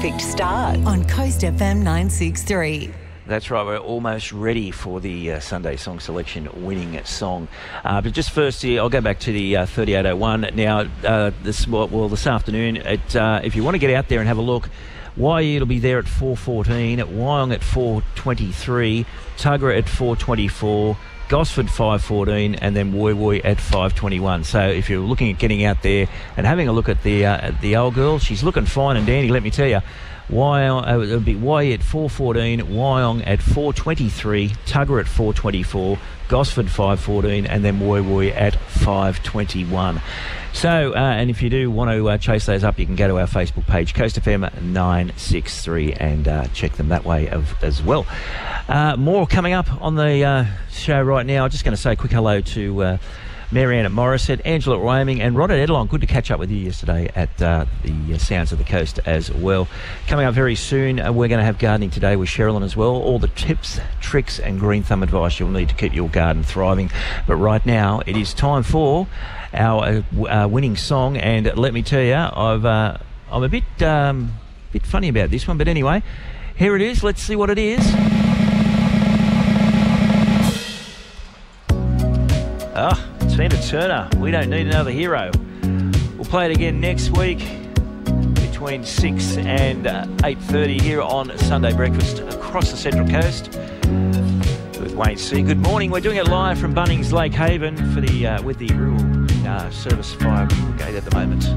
perfect start on Coast FM 963. That's right, we're almost ready for the Sunday Song Selection winning song. But just first here, I'll go back to the 3801. Now, this afternoon, if you want to get out there and have a look, Waihi will be there at 4:14, Wyong at 4:23, Tuggerah at 4:24, Gosford 5:14, and then Woy Woy at 5:21. So if you're looking at getting out there and having a look at the old girl, she's looking fine and dandy, let me tell you. It'll be Waihi at 4:14, Wyong at 4:23, Tuggerah at 4:24, Gosford 5:14, and then Woy Woy at 5:21. So, and if you do want to chase those up, you can go to our Facebook page, Coast FM 963, and check them that way as well. More coming up on the show right now. I'm just going to say a quick hello to Marianne at Morisset, Angela at Wyoming, and Rod at Edelon. Good to catch up with you yesterday at the Sounds of the Coast as well. Coming up very soon, we're going to have gardening today with Sherilyn as well. All the tips, tricks and green thumb advice you'll need to keep your garden thriving. But right now, it is time for our winning song, and let me tell you, I'm a bit funny about this one, but anyway, here it is. Let's see what it is. It's Tina Turner, We Don't Need Another Hero. We'll play it again next week between 6 and 8:30 here on Sunday Breakfast across the Central Coast with Wayne C. Good morning. We're doing it live from Bunnings Lake Haven for with the Rural Service Fire Brigade at the moment.